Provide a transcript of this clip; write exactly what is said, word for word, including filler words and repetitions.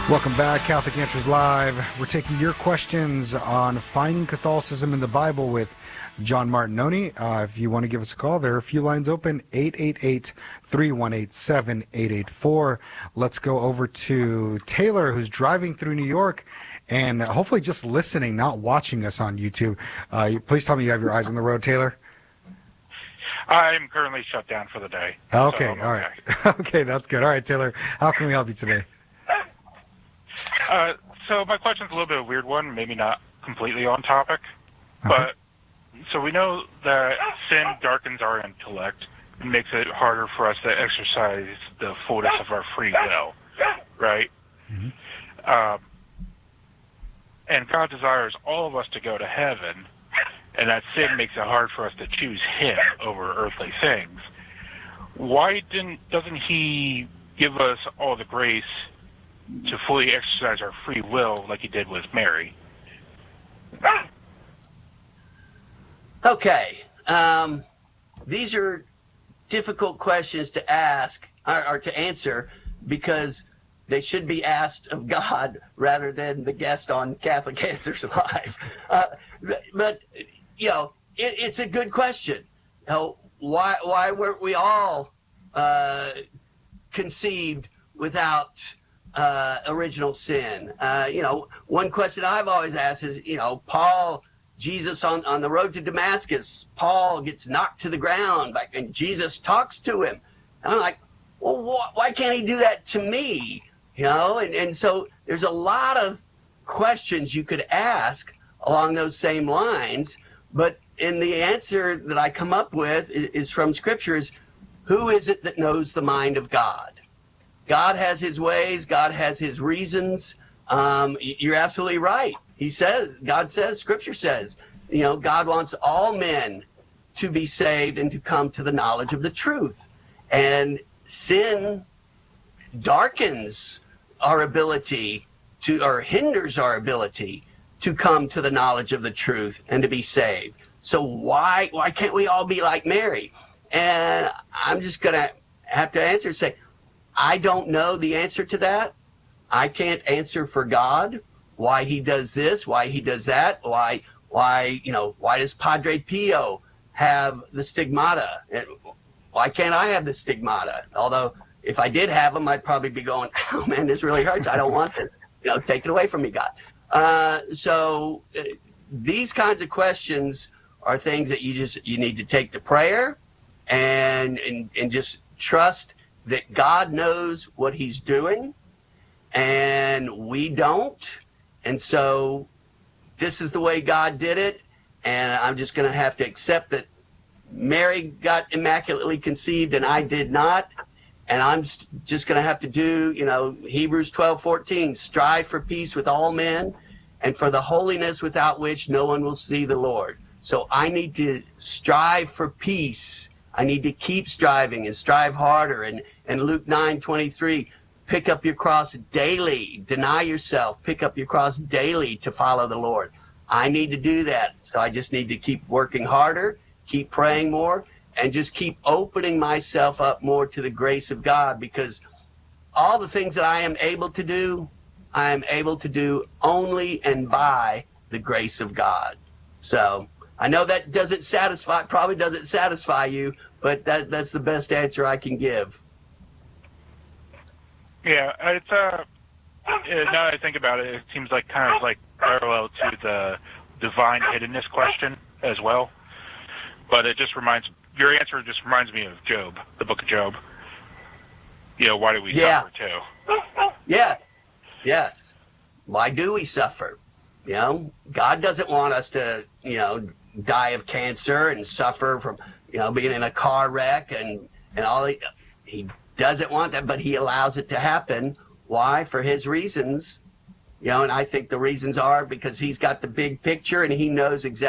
Welcome back, Catholic Answers Live. We're taking your questions on finding Catholicism in the Bible with John Martinoni. Uh, if you want to give us a call, there are a few lines open, eight eight eight, three one eight, seven eight eight four. Let's go over to Taylor, who's driving through New York and hopefully just listening, not watching us on YouTube. Uh, please tell me you have your eyes on the road, Taylor. I'm currently shut down for the day. Okay, so all right. Okay, that's good. All right, Taylor, how can we help you today? Uh, so my question's a little bit of a weird one, maybe not completely on topic, Okay. but so we know that sin darkens our intellect and makes it harder for us to exercise the fullness of our free will, right? Mm-hmm. Um, and God desires all of us to go to heaven, and that sin makes it hard for us to choose Him over earthly things. Why didn't doesn't He give us all the grace to fully exercise our free will like He did with Mary? Okay. Um, these are difficult questions to ask or, or to answer because they should be asked of God rather than the guest on Catholic Answers Live. Uh, but, you know, it, it's a good question. You know, why, why weren't we all uh, conceived without uh, original sin? Uh, you know, one question I've always asked is, you know, Paul, Jesus on, on the road to Damascus, Paul gets knocked to the ground like, and Jesus talks to him. And I'm like, well, wh- why can't he do that to me? You know, and, and so there's a lot of questions you could ask along those same lines, but in the answer that I come up with is, is from scriptures. Who is it that knows the mind of God? God has his ways. God has his reasons. Um, you're absolutely right. He says, God says, scripture says, you know, God wants all men to be saved and to come to the knowledge of the truth. And sin darkens our ability to, or hinders our ability to come to the knowledge of the truth and to be saved. So why, why can't we all be like Mary? And I'm just going to have to answer and say, I don't know the answer to that. I can't answer for God why he does this, why he does that, why, why, you know, why does Padre Pio have the stigmata? Why can't I have the stigmata? Although if I did have them, I'd probably be going, oh man, this really hurts. I don't want this. You know, take it away from me, God. Uh, so uh, these kinds of questions are things that you just, you need to take to prayer and, and, and just trust that God knows what he's doing and we don't. And so this is the way God did it. And I'm just going to have to accept that Mary got immaculately conceived and I did not. And I'm just going to have to do, you know, Hebrews twelve fourteen, strive for peace with all men and for the holiness without which no one will see the Lord. So I need to strive for peace. I need to keep striving and strive harder. And, and Luke nine twenty-three, pick up your cross daily, deny yourself, pick up your cross daily to follow the Lord. I need to do that. So I just need to keep working harder, keep praying more, and just keep opening myself up more to the grace of God, because all the things that I am able to do, I am able to do only and by the grace of God. So I know that doesn't satisfy, probably doesn't satisfy you, but that, that's the best answer I can give. Yeah, it's uh, now that I think about it, it seems like kind of like parallel to the divine hiddenness question as well. But it just reminds, your answer just reminds me of Job, the book of Job. You know, why do we yeah. suffer too? Yes, yes. Why do we suffer? You know, God doesn't want us to, you know, die of cancer and suffer from, you know, being in a car wreck and, and all. He, he doesn't want that, but he allows it to happen. Why? For his reasons. You know, and I think the reasons are because he's got the big picture and he knows exactly